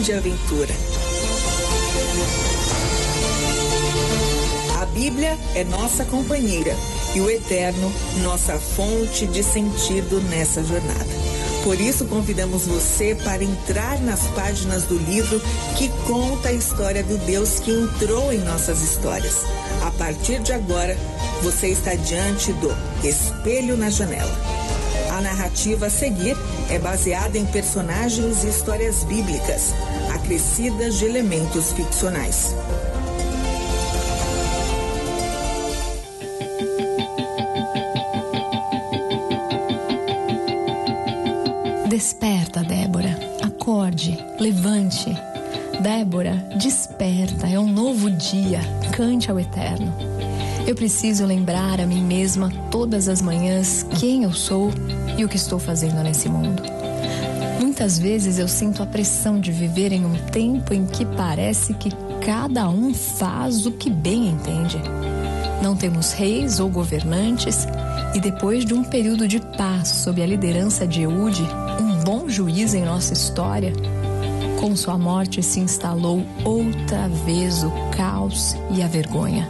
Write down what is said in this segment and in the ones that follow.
de aventura. A Bíblia é nossa companheira e o Eterno, nossa fonte de sentido nessa jornada. Por isso, convidamos você para entrar nas páginas do livro que conta a história do Deus que entrou em nossas histórias. A partir de agora, você está diante do Espelho na Janela. A narrativa a seguir é baseada em personagens e histórias bíblicas, acrescidas de elementos ficcionais. Desperta, Débora. Acorde, levante. Débora, desperta. É um novo dia. Cante ao Eterno. Eu preciso lembrar a mim mesma todas as manhãs quem eu sou e o que estou fazendo nesse mundo. Muitas vezes eu sinto a pressão de viver em um tempo em que parece que cada um faz o que bem entende. Não temos reis ou governantes e depois de um período de paz sob a liderança de Eude, um bom juiz em nossa história, com sua morte se instalou outra vez o caos e a vergonha.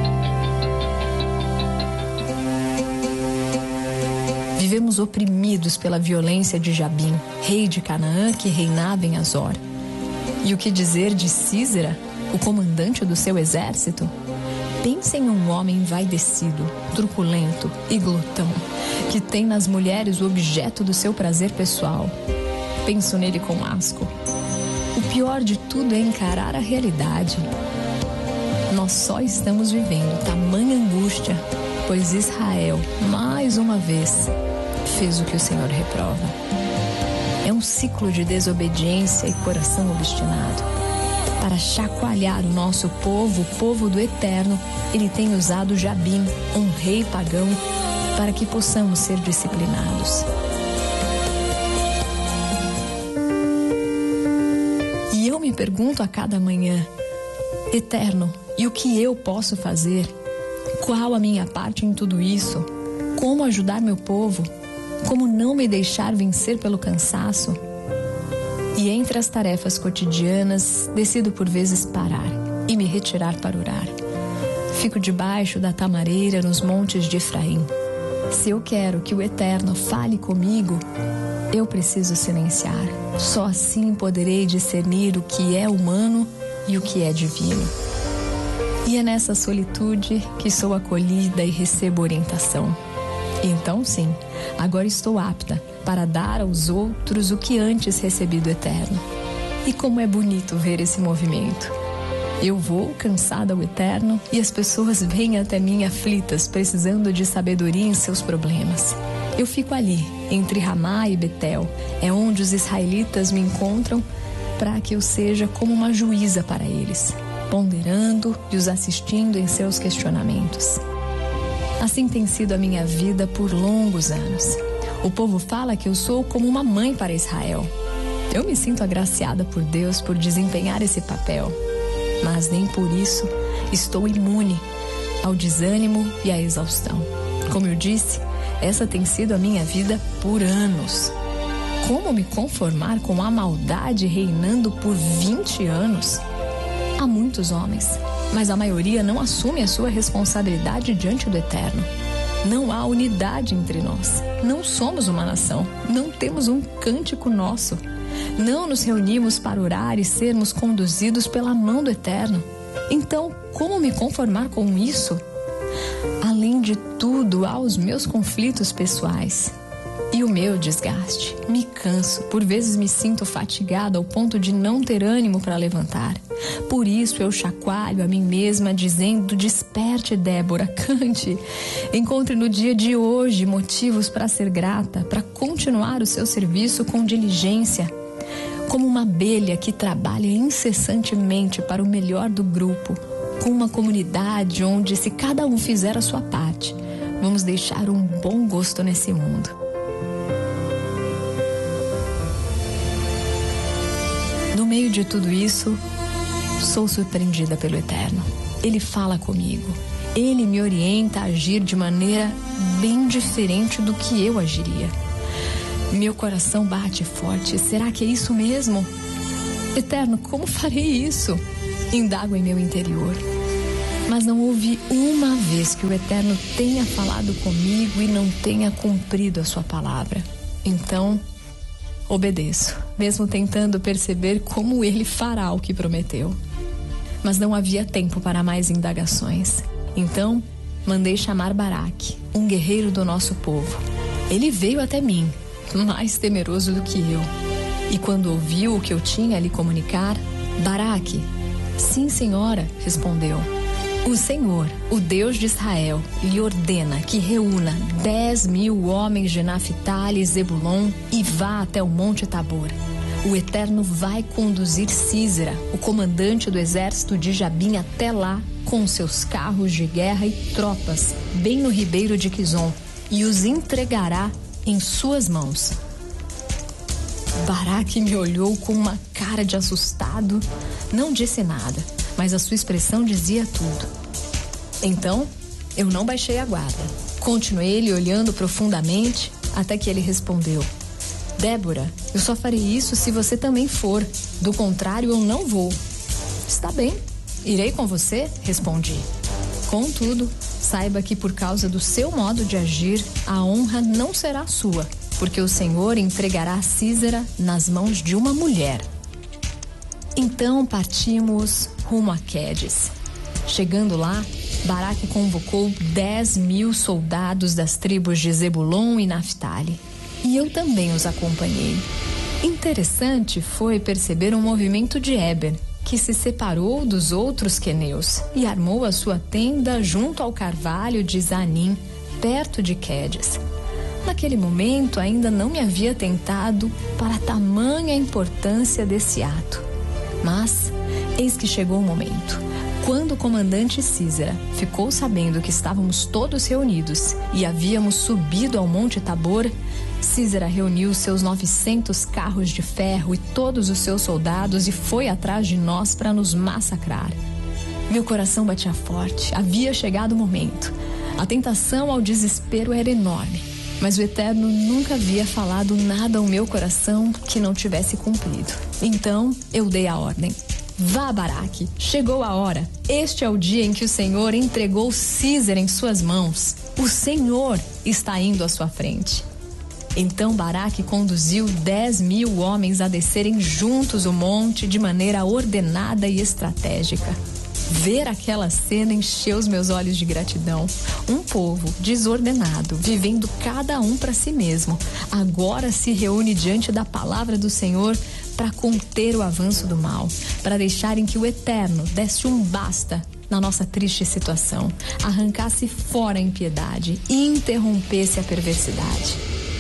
Vivemos oprimidos pela violência de Jabim, rei de Canaã que reinava em Azor. E o que dizer de Sísera, o comandante do seu exército? Pense em um homem envaidecido, truculento e glutão, que tem nas mulheres o objeto do seu prazer pessoal. Penso nele com asco. O pior de tudo é encarar a realidade. Nós só estamos vivendo tamanha angústia, pois Israel, mais uma vez, fez o que o Senhor reprova. É um ciclo de desobediência e coração obstinado. Para chacoalhar o nosso povo, o povo do Eterno, ele tem usado Jabim, um rei pagão, para que possamos ser disciplinados. E eu me pergunto a cada manhã, Eterno, e o que eu posso fazer? Qual a minha parte em tudo isso? Como ajudar meu povo? Como não me deixar vencer pelo cansaço? E entre as tarefas cotidianas, decido por vezes parar e me retirar para orar. Fico debaixo da tamareira nos montes de Efraim. Se eu quero que o Eterno fale comigo, eu preciso silenciar. Só assim poderei discernir o que é humano e o que é divino. E é nessa solitude que sou acolhida e recebo orientação. Então, sim, agora estou apta para dar aos outros o que antes recebi do Eterno. E como é bonito ver esse movimento. Eu vou cansada ao Eterno e as pessoas vêm até mim aflitas, precisando de sabedoria em seus problemas. Eu fico ali, entre Ramá e Betel, é onde os israelitas me encontram para que eu seja como uma juíza para eles, ponderando e os assistindo em seus questionamentos. Assim tem sido a minha vida por longos anos. O povo fala que eu sou como uma mãe para Israel. Eu me sinto agraciada por Deus por desempenhar esse papel, mas nem por isso estou imune ao desânimo e à exaustão. Como eu disse, essa tem sido a minha vida por anos. Como me conformar com a maldade reinando por 20 anos? Há muitos homens, mas a maioria não assume a sua responsabilidade diante do Eterno. Não há unidade entre nós. Não somos uma nação. Não temos um cântico nosso. Não nos reunimos para orar e sermos conduzidos pela mão do Eterno. Então, como me conformar com isso? Além de tudo, há os meus conflitos pessoais e o meu desgaste. Me canso, por vezes me sinto fatigada ao ponto de não ter ânimo para levantar. Por isso eu chacoalho a mim mesma dizendo: desperte, Débora, cante. Encontre no dia de hoje motivos para ser grata, para continuar o seu serviço com diligência. Como uma abelha que trabalha incessantemente para o melhor do grupo, com uma comunidade onde, se cada um fizer a sua parte, vamos deixar um bom gosto nesse mundo. No meio de tudo isso, sou surpreendida pelo Eterno. Ele fala comigo. Ele me orienta a agir de maneira bem diferente do que eu agiria. Meu coração bate forte. Será que é isso mesmo? Eterno, como farei isso? Indago em meu interior. Mas não houve uma vez que o Eterno tenha falado comigo e não tenha cumprido a sua palavra. Então, obedeço, mesmo tentando perceber como ele fará o que prometeu. Mas não havia tempo para mais indagações. Então, mandei chamar Baraque, um guerreiro do nosso povo. Ele veio até mim, mais temeroso do que eu. E quando ouviu o que eu tinha a lhe comunicar, Baraque, sim, senhora, respondeu. O Senhor, o Deus de Israel, lhe ordena que reúna 10.000 homens de Naftali e Zebulon e vá até o Monte Tabor. O Eterno vai conduzir Sísera, o comandante do exército de Jabim, até lá com seus carros de guerra e tropas, bem no ribeiro de Quizon, e os entregará em suas mãos. Baraque me olhou com uma cara de assustado, não disse nada, mas a sua expressão dizia tudo. Então, eu não baixei a guarda. Continuei lhe olhando profundamente até que ele respondeu: Débora, eu só farei isso se você também for. Do contrário, eu não vou. Está bem, irei com você, respondi. Contudo, saiba que por causa do seu modo de agir, a honra não será sua, porque o Senhor entregará Sísera nas mãos de uma mulher. Então partimos rumo a Quedes. Chegando lá, Baraque convocou 10.000 soldados das tribos de Zebulon e Naftali. E eu também os acompanhei. Interessante foi perceber um movimento de Éber, que se separou dos outros queneus e armou a sua tenda junto ao carvalho de Zanim, perto de Quedes. Naquele momento ainda não me havia atentado para tamanha importância desse ato. Mas eis que chegou o momento. Quando o comandante Sísera ficou sabendo que estávamos todos reunidos e havíamos subido ao Monte Tabor, Sísera reuniu seus 900 carros de ferro e todos os seus soldados e foi atrás de nós para nos massacrar. Meu coração batia forte, havia chegado o momento. A tentação ao desespero era enorme, mas o Eterno nunca havia falado nada ao meu coração que não tivesse cumprido. Então eu dei a ordem. Vá, Baraque, chegou a hora. Este é o dia em que o Senhor entregou Sísera em suas mãos. O Senhor está indo à sua frente. Então Baraque conduziu 10.000 homens a descerem juntos o monte de maneira ordenada e estratégica. Ver aquela cena encheu os meus olhos de gratidão. Um povo desordenado, vivendo cada um para si mesmo, agora se reúne diante da palavra do Senhor para conter o avanço do mal, para deixarem que o Eterno desse um basta na nossa triste situação, arrancasse fora a impiedade e interrompesse a perversidade.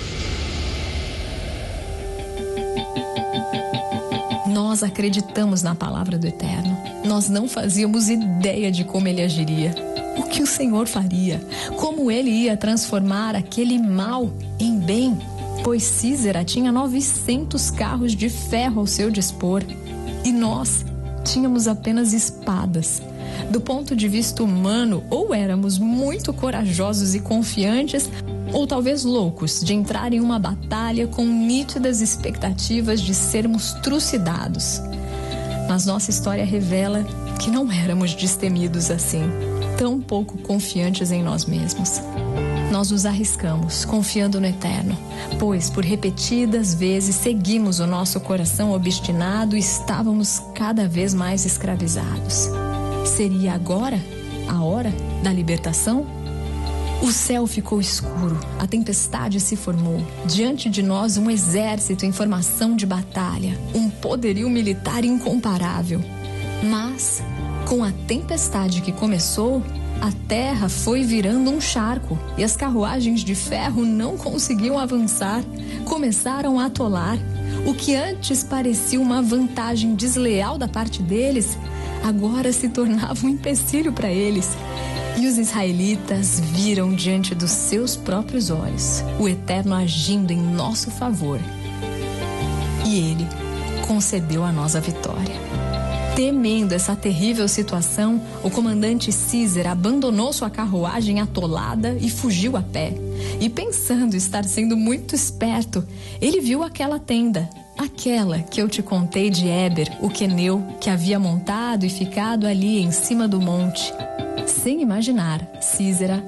Nós acreditamos na palavra do Eterno. Nós não fazíamos ideia de como ele agiria, o que o Senhor faria, como ele ia transformar aquele mal em bem, pois Sísera tinha 900 carros de ferro ao seu dispor e nós tínhamos apenas espadas. Do ponto de vista humano, ou éramos muito corajosos e confiantes, ou talvez loucos de entrar em uma batalha com nítidas expectativas de sermos trucidados. Mas nossa história revela que não éramos destemidos assim, tão pouco confiantes em nós mesmos. Nós nos arriscamos, confiando no Eterno, pois por repetidas vezes seguimos o nosso coração obstinado e estávamos cada vez mais escravizados. Seria agora a hora da libertação? O céu ficou escuro, a tempestade se formou. Diante de nós um exército em formação de batalha, um poderio militar incomparável. Mas, com a tempestade que começou, a terra foi virando um charco e as carruagens de ferro não conseguiam avançar, começaram a atolar. O que antes parecia uma vantagem desleal da parte deles, agora se tornava um empecilho para eles. E os israelitas viram diante dos seus próprios olhos o Eterno agindo em nosso favor. E ele concedeu a nós a vitória. Temendo essa terrível situação, o comandante Císera abandonou sua carruagem atolada e fugiu a pé. E pensando estar sendo muito esperto, ele viu aquela tenda, aquela que eu te contei de Éber, o queneu, que havia montado e ficado ali em cima do monte. Sem imaginar, Císera